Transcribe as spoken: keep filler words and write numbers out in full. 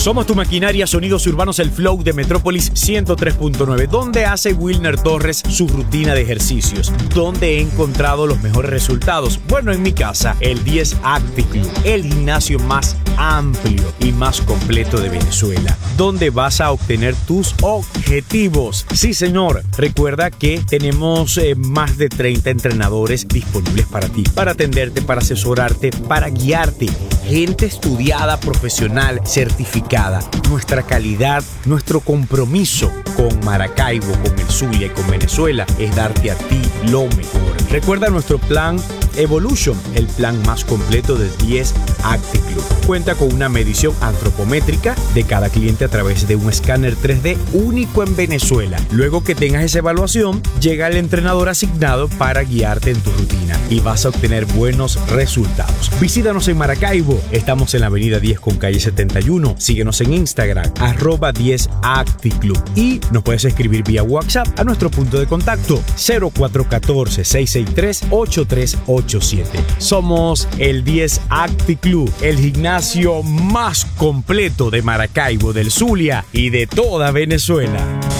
Somos tu maquinaria, sonidos urbanos, el flow de Metrópolis ciento tres punto nueve. ¿Dónde hace Wilner Torres su rutina de ejercicios? ¿Dónde he encontrado los mejores resultados? Bueno, en mi casa, el diez Active Club, el gimnasio más amplio y más completo de Venezuela, donde vas a obtener tus objetivos. Sí, señor. Recuerda que tenemos eh, más de treinta entrenadores disponibles para ti, para atenderte, para asesorarte, para guiarte. Gente estudiada, profesional, certificada. Nuestra calidad, nuestro compromiso con Maracaibo, con el Zulia y con Venezuela es darte a ti lo mejor. Recuerda nuestro plan Evolution, el plan más completo de diez Active Club. Cuenta con una medición antropométrica de cada cliente a través de un escáner tres D único en Venezuela. Luego que tengas esa evaluación, llega el entrenador asignado para guiarte en tu rutina y vas a obtener buenos resultados. Visítanos en Maracaibo. Estamos en la avenida diez con calle setenta y uno. Síguenos en Instagram, arroba diez Active Club. Y nos puedes escribir vía WhatsApp a nuestro punto de contacto cero cuatro uno cuatro, seis seis tres, ocho tres ocho siete. Somos el diez Active Club, el gimnasio más completo de Maracaibo, del Zulia y de toda Venezuela.